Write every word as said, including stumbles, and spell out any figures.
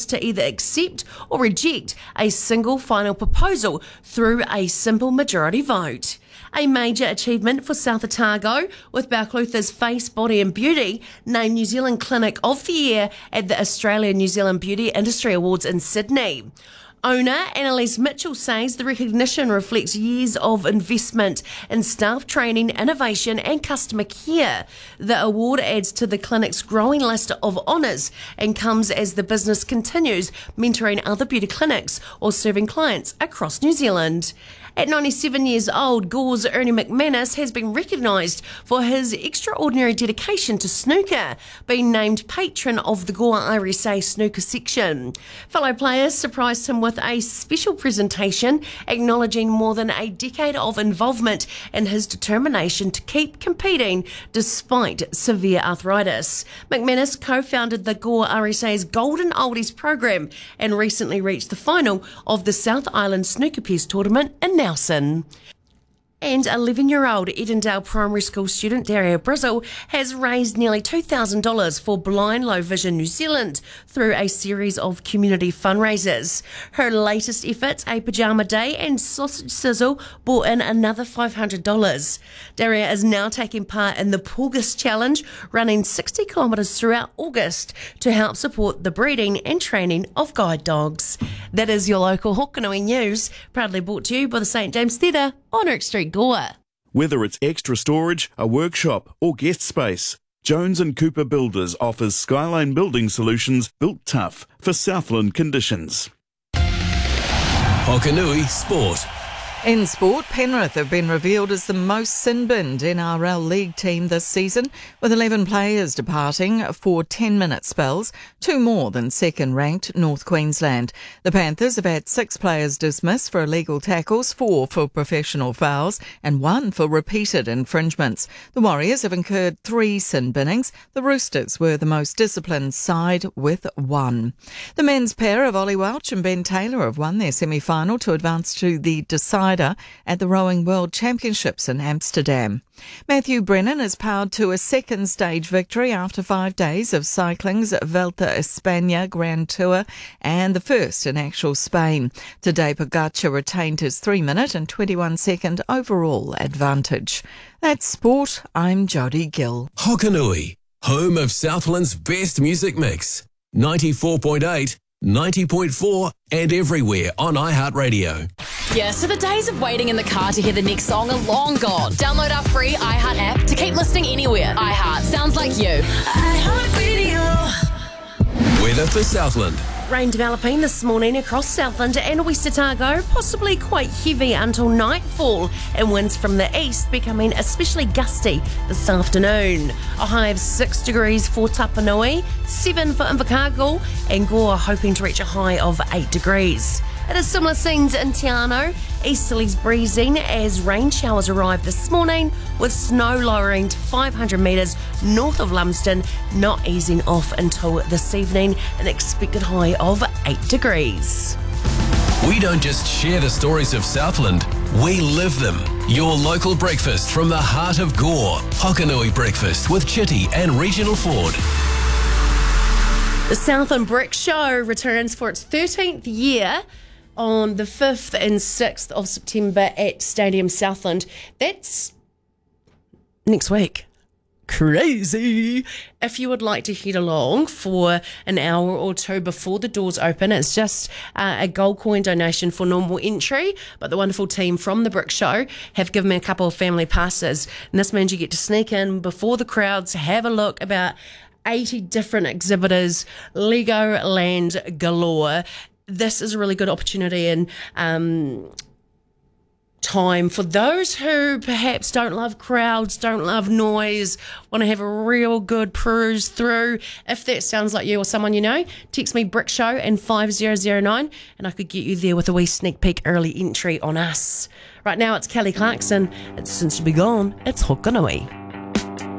to either accept or reject a single final proposal through a simple majority vote. A major achievement for South Otago, with Balclutha's Face, Body and Beauty named New Zealand Clinic of the Year at the Australian New Zealand Beauty Industry Awards in Sydney. Owner Annalise Mitchell says the recognition reflects years of investment in staff training, innovation and customer care. The award adds to the clinic's growing list of honours and comes as the business continues mentoring other beauty clinics or serving clients across New Zealand. At ninety-seven years old, Gore's Ernie McManus has been recognised for his extraordinary dedication to snooker, being named patron of the Gore I R S A snooker section. Fellow players surprised him with a special presentation acknowledging more than a decade of involvement and his determination to keep competing despite severe arthritis. McManus co-founded the Gore I R S A's Golden Oldies program and recently reached the final of the South Island Snooker Pairs tournament in Nelson. And eleven-year-old Edendale Primary School student Daria Brizzle has raised nearly two thousand dollars for Blind Low Vision New Zealand through a series of community fundraisers. Her latest efforts, a pyjama day and sausage sizzle, brought in another five hundred dollars. Daria is now taking part in the Porgus Challenge, running sixty kilometres throughout August to help support the breeding and training of guide dogs. That is your local Hokanui news, proudly brought to you by the Saint James Theatre on Oak Street, Gore. Whether it's extra storage, a workshop or guest space, Jones and Cooper Builders offers skyline building solutions built tough for Southland conditions. Hokanui Sport. In sport, Penrith have been revealed as the most sin-binned N R L League team this season, with eleven players departing for ten-minute spells, two more than second-ranked North Queensland. The Panthers have had six players dismissed for illegal tackles, four for professional fouls and one for repeated infringements. The Warriors have incurred three sin-binnings. The Roosters were the most disciplined side with one. The men's pair of Ollie Welch and Ben Taylor have won their semi-final to advance to the decider at the Rowing World Championships in Amsterdam. Matthew Brennan is powered to a second stage victory after five days of cycling's Vuelta a España Grand Tour and the first in actual Spain. Today, Pogacar retained his three-minute and twenty-one second overall advantage. That's sport. I'm Jodie Gill. Hokanui, home of Southland's best music mix. ninety-four point eight, ninety point four and everywhere on iHeartRadio. Yeah, so the days of waiting in the car to hear the next song are long gone. Download our free iHeart app to keep listening anywhere. iHeart sounds like you. iHeartRadio. Weather for Southland. Rain developing this morning across Southland and West Otago, possibly quite heavy until nightfall, and winds from the east becoming especially gusty this afternoon. A high of six degrees for Tapanui, seven for Invercargill, and Gore hoping to reach a high of eight degrees. It is similar scenes in Te Anau. Easterlies breezing as rain showers arrive this morning, with snow lowering to five hundred metres north of Lumsden, not easing off until this evening, an expected high of eight degrees. We don't just share the stories of Southland, we live them. Your local breakfast from the heart of Gore. Hokanui Breakfast with Chitty and Regional Ford. The Southland Brick Show returns for its thirteenth year on the fifth and sixth of September at Stadium Southland. That's next week. Crazy. If you would like to head along for an hour or two before the doors open, it's just uh, a gold coin donation for normal entry, but the wonderful team from the Brick Show have given me a couple of family passes, and this means you get to sneak in before the crowds, have a look. About eighty different exhibitors, Lego land galore. This is a really good opportunity and um, time for those who perhaps don't love crowds, don't love noise, want to have a real good peruse through. If that sounds like you or someone you know, text me Brick Show and five zero zero nine and I could get you there with a wee sneak peek early entry on us. Right now it's Kelly Clarkson. It's Since You Be Gone, it's Hokanui.